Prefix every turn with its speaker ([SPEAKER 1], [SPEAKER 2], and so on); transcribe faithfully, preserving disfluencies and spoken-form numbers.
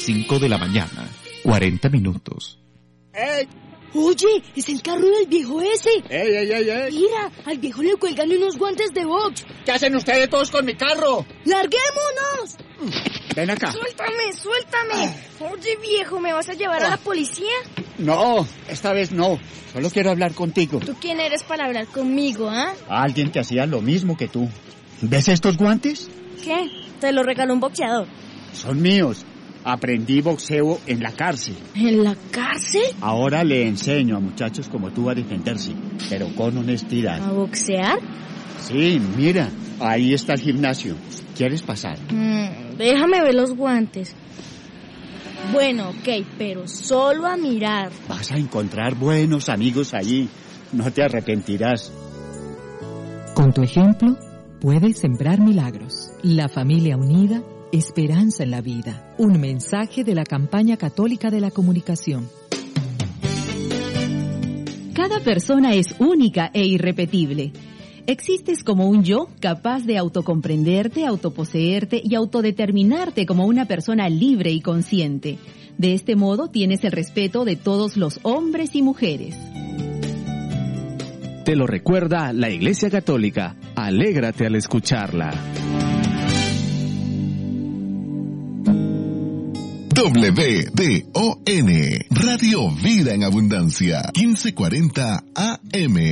[SPEAKER 1] cinco de la mañana, cuarenta minutos.
[SPEAKER 2] ¡Ey!
[SPEAKER 3] Oye, es el carro del viejo ese.
[SPEAKER 2] ¡Ey, ey, ey, ey!
[SPEAKER 3] Mira, al viejo le cuelgan unos guantes de box.
[SPEAKER 2] ¿Qué hacen ustedes todos con mi carro?
[SPEAKER 3] ¡Larguémonos!
[SPEAKER 2] Ven acá.
[SPEAKER 3] Suéltame, suéltame. Oye, viejo, ¿me vas a llevar a la policía?
[SPEAKER 2] No, esta vez no. Solo quiero hablar contigo.
[SPEAKER 3] ¿Tú quién eres para hablar conmigo, ah?
[SPEAKER 2] Alguien que hacía lo mismo que tú. ¿Ves estos guantes?
[SPEAKER 3] ¿Qué? Te lo regaló un boxeador.
[SPEAKER 2] Son míos. Aprendí boxeo en la cárcel.
[SPEAKER 3] ¿En la cárcel?
[SPEAKER 2] Ahora le enseño a muchachos como tú a defenderse, pero con honestidad.
[SPEAKER 3] ¿A boxear?
[SPEAKER 2] Sí, mira, ahí está el gimnasio. ¿Quieres pasar?
[SPEAKER 3] Mm, déjame ver los guantes. Bueno, ok, pero solo a mirar.
[SPEAKER 2] Vas a encontrar buenos amigos allí. No te arrepentirás.
[SPEAKER 4] Con tu ejemplo, puedes sembrar milagros. La familia unida, esperanza en la vida. Un mensaje de la campaña católica de la comunicación.
[SPEAKER 5] Cada persona es única e irrepetible. Existes como un yo capaz de autocomprenderte, autoposeerte y autodeterminarte como una persona libre y consciente. De este modo tienes el respeto de todos los hombres y mujeres.
[SPEAKER 1] Te lo recuerda la Iglesia Católica. Alégrate al escucharla.
[SPEAKER 6] W D O N Radio Vida en Abundancia quince cuarenta A M